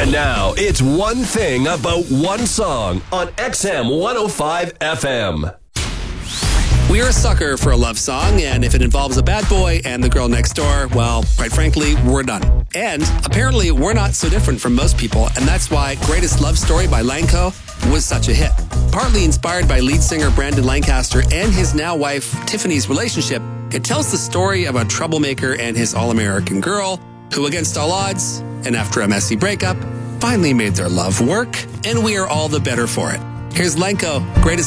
And now, it's One Thing About One Song on XM 105 FM. We're a sucker for a love song, and if it involves a bad boy and the girl next door, well, quite frankly, we're done. And apparently, we're not so different from most people, and that's why Greatest Love Story by Lanco was such a hit. Partly inspired by lead singer Brandon Lancaster and his now wife Tiffany's relationship, it tells the story of a troublemaker and his all-American girl who, against all odds, and after a messy breakup, finally made their love work, and we are all the better for it. Here's Lanco, Greatest